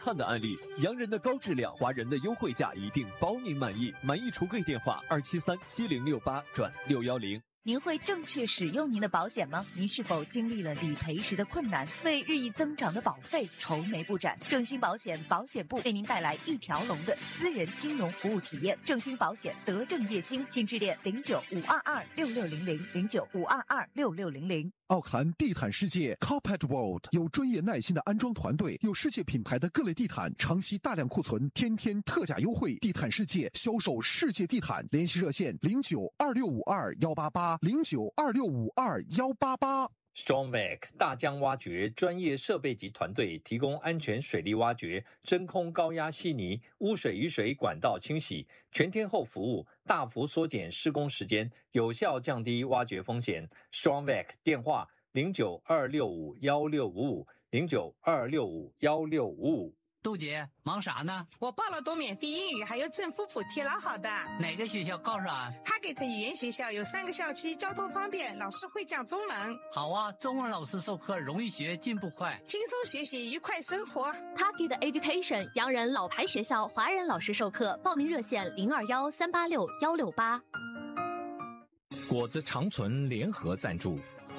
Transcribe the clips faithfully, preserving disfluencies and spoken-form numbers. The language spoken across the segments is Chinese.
撼的案例，洋人的高质量，华人的优惠价，一定包您满意。满意橱柜电话二七三七零六八转六幺零。 您会正确使用您的保险吗？您是否经历了理赔时的困难，为日益增长的保费愁眉不展？正兴保险保险部为您带来一条龙的私人金融服务体验。正兴保险德正业兴，请致电零九五二二六六零零零九五二二六六零零。 奥坎地毯世界 Carpet World 有专业耐心的安装团队，有世界品牌的各类地毯，长期大量库存，天天特价优惠。地毯世界销售世界地毯，联系热线零九二六五二幺八八零九二六五二幺八八。 Strongvac 大江挖掘专业设备及团队提供安全水利挖掘、真空高压稀泥、污水雨水管道清洗、全天候服务，大幅缩减施工时间，有效降低挖掘风险。Strongvac 电话零九二六五幺六五五零九二六五幺六五五。 杜姐，忙啥呢？ 我报了读免费英语，还有政府补贴，老好的。 哪个学校告诉俺？ 他给的语言学校有三个校区，交通方便，老师会讲中文。 好啊，中文老师授课容易学，进步快， 轻松学习，愉快生活。 他给的 Education 洋人老牌学校，华人老师授课，报名热线零二幺三八六幺六八。 果子长存联合赞助。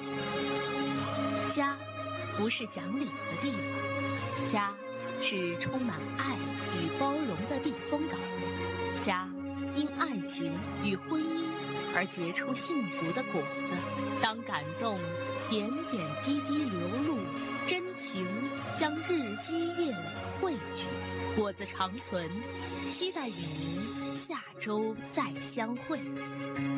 家不是讲理的地方，家是充满爱与包容的避风港，家因爱情与婚姻而结出幸福的果子。当感动点点滴滴流露，真情将日积月累汇聚，果子长存，期待与您下周再相会。